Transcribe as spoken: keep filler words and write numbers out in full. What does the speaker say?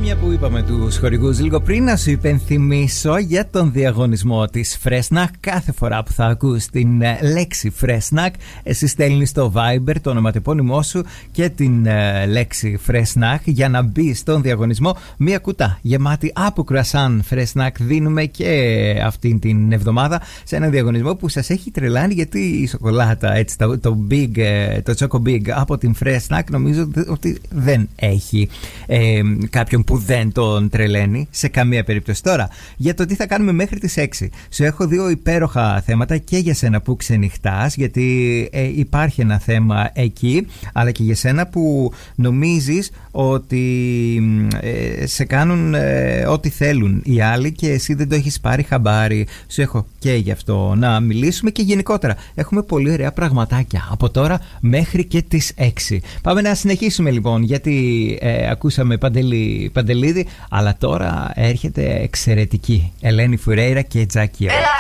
Μια που είπαμε τους χορηγούς λίγο πριν, να σου υπενθυμίσω για τον διαγωνισμό της Fressnach. Κάθε φορά που θα ακούς την λέξη Fressnach, εσύ στέλνεις στο Viber το ονοματεπώνυμό σου και την λέξη Fressnach για να μπει στον διαγωνισμό. Μια κουτά γεμάτη από κρουασάν Fressnach δίνουμε και αυτή την εβδομάδα σε έναν διαγωνισμό που σας έχει τρελάνει, γιατί η σοκολάτα, έτσι, το, το, big, το Choco Big από την Fressnach νομίζω ότι δεν έχει ε, κάποιον που δεν τον τρελαίνει σε καμία περίπτωση. Τώρα, για το τι θα κάνουμε μέχρι τις έξι. Σου έχω δύο υπέροχα θέματα και για σένα που ξενυχτάς, γιατί ε, υπάρχει ένα θέμα εκεί, αλλά και για σένα που νομίζεις ότι ε, σε κάνουν ε, ό,τι θέλουν οι άλλοι και εσύ δεν το έχεις πάρει χαμπάρι. Σου έχω και γι' αυτό να μιλήσουμε και γενικότερα. Έχουμε πολύ ωραία πραγματάκια από τώρα μέχρι και τις έξι. Πάμε να συνεχίσουμε λοιπόν, γιατί ε, ακούσαμε Παντελή, Παντελίδη, αλλά τώρα έρχεται εξαιρετική Ελένη Φουρέιρα και Τζάκι. Έλα